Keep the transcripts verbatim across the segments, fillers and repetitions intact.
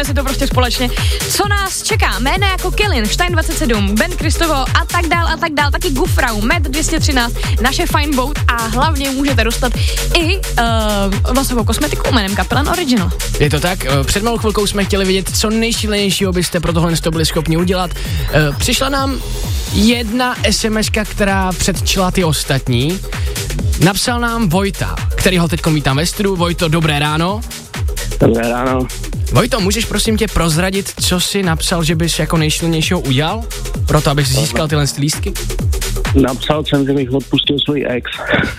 si to prostě společně. Co nás čeká? Jména jako Killin, Stein dvacet sedm, Ben Kristovo a tak dál a tak dál, taky Gufrau, Med dvě stě třináct, naše Fine Boat a hlavně můžete dostat i uh, vlasovou kosmetiku jménem Kapellan Original. Je to tak, před malou chvilkou jsme chtěli vidět, co nejšílenějšího byste pro tohle byli schopni udělat. Uh, přišla nám jedna SMSka, která předčila ty ostatní. Napsal nám Vojta, který ho teď vítám ve studiu. Vojto, dobré ráno. Dobré ráno. Vojto, můžeš prosím tě prozradit, co jsi napsal, že bys jako nejšílenějšího udělal? Proto, abys získal tyhle lístky? Napsal jsem, že bych odpustil svůj ex.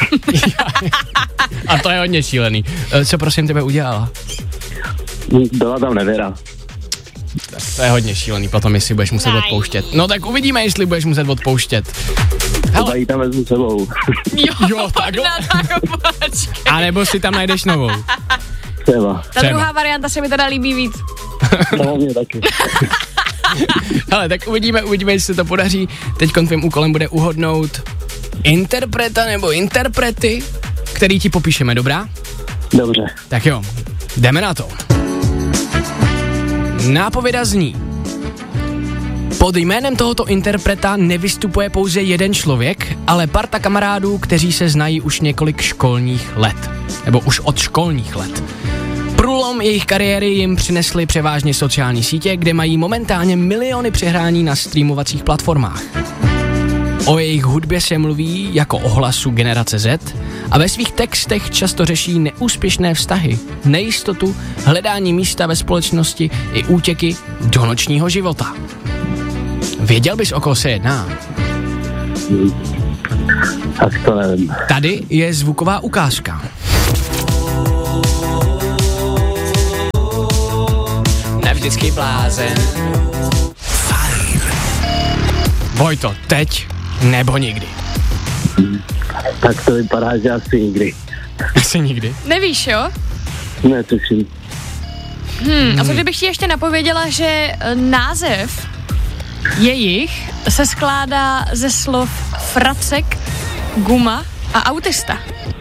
A to je hodně šílený. Co prosím tebe udělala? Byla tam nevěra. To je hodně šílený, potom jestli budeš muset odpouštět. No tak uvidíme, jestli budeš muset odpouštět. Hele. Ji tam vezmu sebou. Jo, jo takhle. Tak, a nebo si tam najdeš novou. Třeba. Ta Třeba. druhá varianta se mi teda líbí víc. To mě taky. Hele, tak uvidíme, uvidíme, jestli se to podaří. Teď tvým úkolem bude uhodnout interpreta nebo interprety, který ti popíšeme, dobrá? Dobře. Tak jo, jdeme na to. Nápověda zní: pod jménem tohoto interpreta nevystupuje pouze jeden člověk, ale parta kamarádů, kteří se znají už několik školních let. Nebo už od školních let. Průlom jejich kariéry jim přinesly převážně sociální sítě, kde mají momentálně miliony přehrání na streamovacích platformách. O jejich hudbě se mluví jako o hlasu generace Z a ve svých textech často řeší neúspěšné vztahy, nejistotu, hledání místa ve společnosti i útěky do nočního života. Věděl bys, o koho se jedná? Tak to nevím. Tady je zvuková ukázka. Nevždycky blázen. Vojto, teď nebo nikdy? Tak to vypadá, že asi nikdy. Asi nikdy. Nevíš, jo? Netuším. Hmm, a co kdybych ti ještě napověděla, že název jejich se skládá ze slov fracek, guma a autista.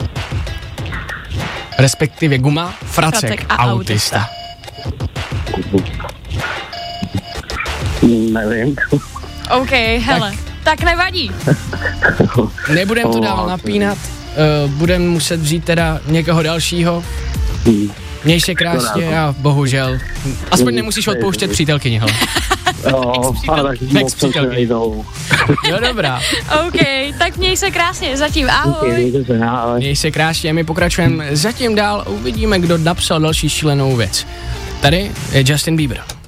Respektive guma, fracek, Fracek a autista. Nevím. OK, hele, tak, tak nevadí. Nebudem to dál napínat, uh, budem muset vzít teda někoho dalšího. Měj se krásně a bohužel, aspoň nemusíš odpouštět přítelkyni, hele. Jo, ale tak moc jsem se nejdou. Jo, dobrá. OK, tak měj se krásně, zatím ahoj. Měj se krásně, my pokračujeme zatím dál, uvidíme, kdo napsal další šílenou věc. Tady je Justin Bieber.